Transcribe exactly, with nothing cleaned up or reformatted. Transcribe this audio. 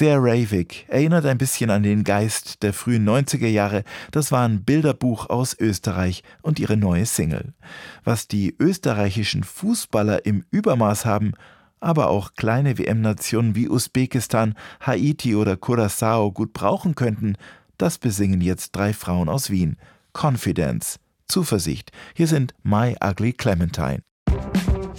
Sehr ravig, erinnert ein bisschen an den Geist der frühen neunziger Jahre. Das war ein Bilderbuch aus Österreich und ihre neue Single. Was die österreichischen Fußballer im Übermaß haben, aber auch kleine W M-Nationen wie Usbekistan, Haiti oder Curaçao gut brauchen könnten, das besingen jetzt drei Frauen aus Wien. Confidence, Zuversicht. Hier sind My Ugly Clementine.